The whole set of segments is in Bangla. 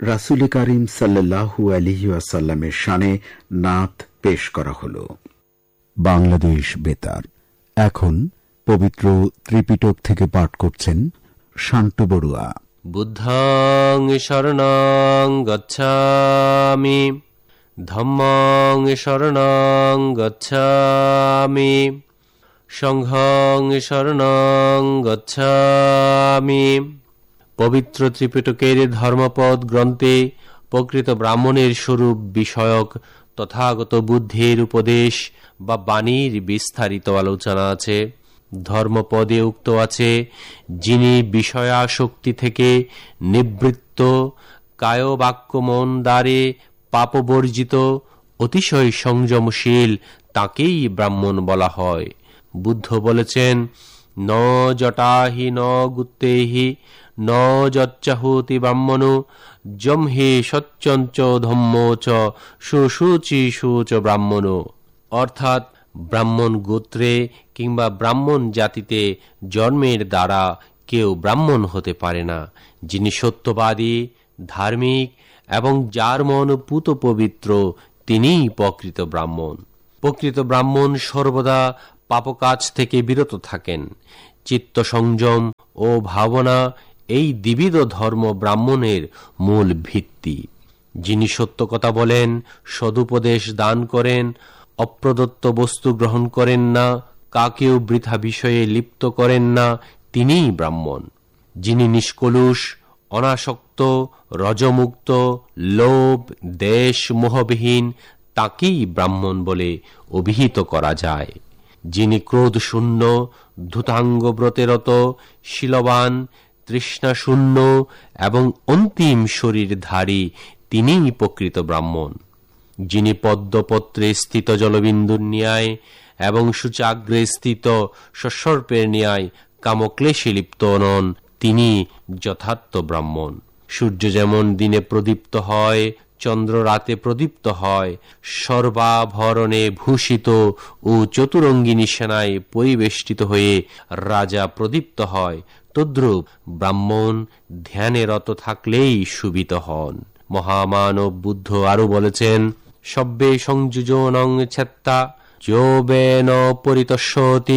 রাসূল করিম সাল্লাল্লাহু আলাইহি ওয়াসাল্লামের শানে নাত পেশ করা হল। বাংলাদেশ বেতার এখন পবিত্র ত্রিপিটক থেকে পাঠ করছেন শান্ত বড়ুয়া। বুদ্ধং শরণং গচ্ছামি, ধম্মং শরণং গচ্ছামি, সংঘং শরণং গচ্ছামি। পবিত্র ত্রিপিটকের ধর্মপদ গ্রন্থে প্রকৃত ব্রাহ্মণের স্বরূপ বিষয়ক তথাগত বুদ্ধির উপদেশ বা বাণীর বিস্তারিত আলোচনা আছে। ধর্মপদে উক্ত আছে, যিনি বিষয়াসক্তি থেকে নিবৃত্ত, কায় বাক্য মন দ্বারে পাপবর্জিত, অতিশয় সংযমশীল, তাকেই ব্রাহ্মণ বলা হয়। বুদ্ধ বলেছেন, ন জটাহি ন গুত্তেহি ন যচ্চাহুতি ব্রাহ্মণো জমহে সচ্চঞ্চ ধম্মোচ সুশুচি সুচ ব্রাহ্মণো। অর্থাৎ ব্রাহ্মণ গোত্রে কিংবা ব্রাহ্মণ জাতিতে জন্মের দ্বারা কেউ ব্রাহ্মণ হতে পারে না। যিনি সত্যবাদী, ধার্মিক এবং যার মন পূত পবিত্র, তিনিই প্রকৃত ব্রাহ্মণ। প্রকৃত ব্রাহ্মণ সর্বদা পাপকাজ থেকে বিরত থাকেন। চিত্ত সংযম ও ভাবনা এই দ্বিবিধ ধর্ম ব্রাহ্মণের মূল ভিত্তি। যিনি সত্য কথা বলেন, সদুপদেশ দান করেন, অপ্রদত্ত বস্তু গ্রহণ করেন না, কাকেও বৃথা বিষয়ে লিপ্ত করেন না, তিনিই ব্রাহ্মণ। যিনি নিষ্কলুষ, অনাসক্ত, রজমুক্ত, লোভ দেশ মোহবিহীন, তাকেই ব্রাহ্মণ বলে অভিহিত করা যায়। যিনি ক্রোধ শূন্য, ধূতাঙ্গ ব্রতেরত, শীলবান, তৃষ্ণা শূন্য এবং অন্তিম শরীরধারী, তিনিই প্রকৃত ব্রাহ্মণ। যিনি পদ্মপত্রে স্থিত জলবিন্দুর ন্যায় এবং সূচাগ্রে স্থিত সসর্পের ন্যায় কামক্লেশে লিপ্ত নন, তিনি যথার্থ ব্রাহ্মণ। সূর্য যেমন দিনে প্রদীপ্ত হয়, চন্দ্র রাতে প্রদীপ্ত হয়, সর্বাভরণে ভূষিত ও চতুরঙ্গিনী সেনায় পরিবেষ্টিত হয়ে রাজা প্রদীপ্ত হয়, তদ্রূপ ব্রাহ্মণ ধ্যানে রত থাকলেই শোভিত হন। মহামানব বুদ্ধ আরো বলেছেন, সব্যে সংযোজনং ছেত্তা যোবেন পরিতস্যতি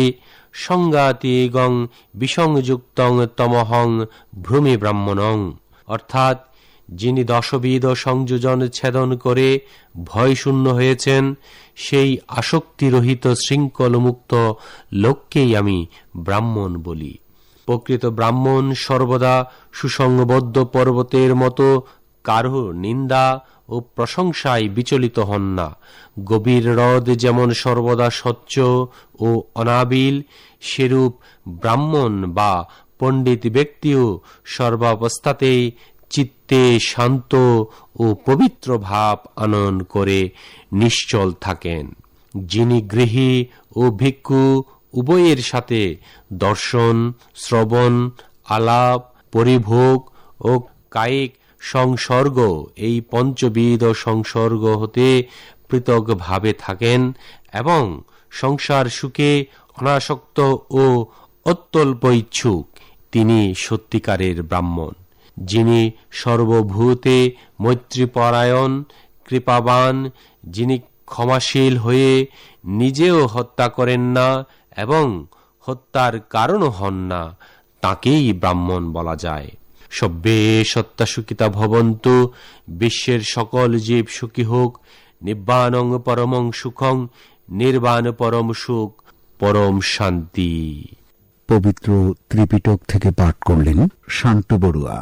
সংগাতি গং বিসংযুক্তং তমহং ভ্রমি ব্রাহ্মণং। অর্থাৎ যিনি দশবিধ সংযোজন ছেদন করে ভয়শূন্য হয়েছেন, সেই আসক্তিরহিত শৃঙ্খলমুক্ত লোককেই আমি ব্রাহ্মণ বলি। প্রকৃত ব্রাহ্মণ সর্বদা সুসংবদ্ধ পর্বতের মতো কারো নিন্দা ও প্রশংসায় বিচলিত হন না। গভীর হ্রদ যেমন সর্বদা স্বচ্ছ ও অনাবিল, সেরূপ ব্রাহ্মণ বা পণ্ডিত ব্যক্তিও সর্বাবস্থাতেই চিত্তে শান্ত ও পবিত্র ভাব আনয়ন করে নিশ্চল থাকেন। যিনি গৃহী ও ভিক্ষু উভয়ের সাথে দর্শন, শ্রবণ, আলাপ, পরিভোগ ও কায়িক সংসর্গ, এই পঞ্চবিধ সংসর্গ হতে পৃথক ভাবে থাকেন এবং সংসার সুখে অনাসক্ত ও অত্যল্প ইচ্ছুক, তিনি সত্যিকারের ব্রাহ্মণ। যিনি সর্বভূতে মৈত্রীপরায়ণ, কৃপাবান, যিনি ক্ষমাশীল হয়ে নিজেও হত্যা করেন না এবং হত্যার কারণও হন না, তাকেই ব্রাহ্মণ বলা যায়। সব্যে সত্তা সুখিতা ভবন্তু, বিশ্বের সকল জীব সুখী হোক। নিব্বানং পরমং সুখং, নির্বাণ পরম সুখ, পরম শান্তি। পবিত্র ত্রিপিটক থেকে পাঠ করলেন শান্ত বড়ুয়া।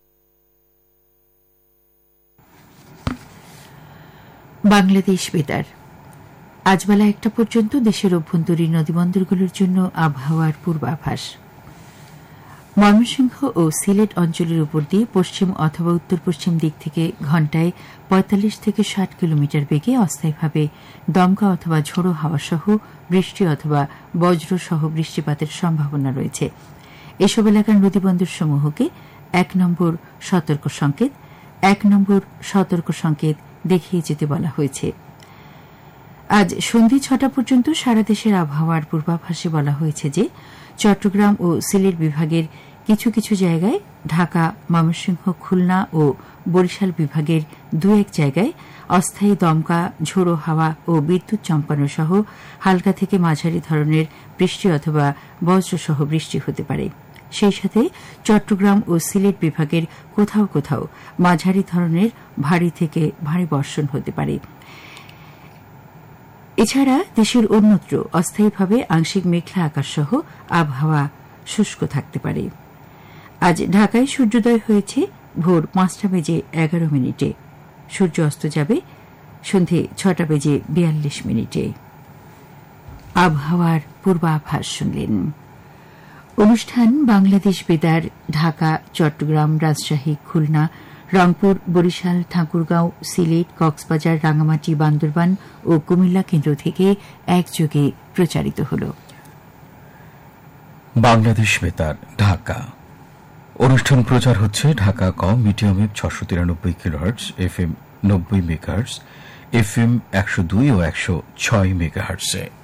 বাংলাদেশ বেতার আজ বেলা 1টা পর্যন্ত দেশের অভ্যন্তরীণ নদীবন্দরগুলোর জন্য আবহাওয়ার পূর্বাভাস। ময়মনসিংহ ও সিলেট অঞ্চলের উপর দিয়ে পশ্চিম অথবা উত্তর পশ্চিম দিক থেকে ঘণ্টায় 45 থেকে 60 কিলোমিটার বেগে অস্থায়ীভাবে দমকা অথবা ঝোড়ো হাওয়া সহ বৃষ্টি অথবা বজ্র সহ বৃষ্টিপাতের সম্ভাবনা রয়েছে। এসব এলাকার নদীবন্দরসমূহকে 1 নম্বর সতর্ক সংকেত দেখিয়ে যেতে বলা হয়েছে। আজ সন্ধ্যে 6টা পর্যন্ত সারা দেশের আবহাওয়ার পূর্বাভাসে বলা হয়েছে যে চট্টগ্রাম ও সিলেট বিভাগের কিছু কিছু জায়গায় ঢাকা, ময়মনসিংহ, খুলনা ও বরিশাল বিভাগের দু এক জায়গায় অস্থায়ী দমকা, ঝোড়ো হাওয়া ও বিদ্যুৎ চমকানো সহ হালকা থেকে মাঝারি ধরনের বৃষ্টি অথবা বজ্রসহ বৃষ্টি হতে পারে। সেই সাথে চট্টগ্রাম ও সিলেট বিভাগের কোথাও কোথাও মাঝারি ধরনের ভারী থেকে ভারী বর্ষণ হতে পারে। এছাড়া দেশের অন্যত্র অস্থায়ীভাবে আংশিক মেঘলা আকাশসহ আবহাওয়া শুষ্ক থাকতে পারে। আজ ঢাকায় সূর্যোদয় হয়েছে ভোর 5:11। সূর্য অস্ত যাবে সন্ধে 6:42। আবহাওয়ার পূর্বাভাস শুনলেন। অনুষ্ঠান বাংলাদেশ বেতার ঢাকা, চট্টগ্রাম, রাজশাহী, খুলনা, রংপুর, বরিশাল, ঠাকুরগাঁও, সিলেট, কক্সবাজার, রাঙামাটি, বান্দরবান ও কুমিল্লা কেন্দ্র থেকে একযোগে প্রচারিত হল। বাংলাদেশ বেতার ঢাকা। অনুষ্ঠান প্রচার হচ্ছে Dhaka medium wave 693 kilohertz, FM 90 megahertz, FM 102 ও 106 মেগাহার্টজে।